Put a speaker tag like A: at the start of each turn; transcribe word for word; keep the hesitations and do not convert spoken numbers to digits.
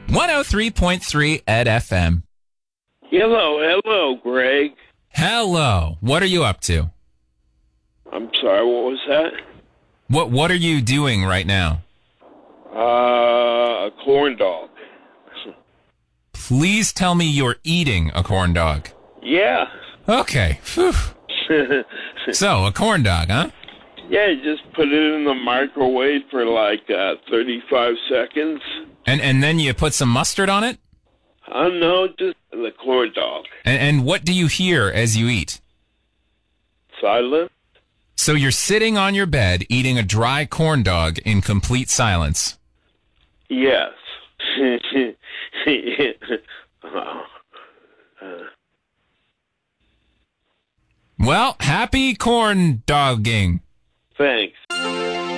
A: one oh three point three Ed F M.
B: Hello, hello, Greg.
A: Hello. What are you up to?
B: I'm sorry, what was that?
A: What What are you doing right now?
B: Uh, a corn dog.
A: Please tell me you're eating a corn dog.
B: Yeah.
A: Okay. Phew. So, a corn dog, huh?
B: Yeah, you just put it in the microwave for like uh, thirty-five seconds.
A: And and then you put some mustard on it?
B: I don't know, just the corn dog.
A: And, and what do you hear as you eat?
B: Silent?
A: So you're sitting on your bed eating a dry corn dog in complete silence.
B: Yes. Oh. Uh.
A: Well, happy corn dogging.
B: Thanks.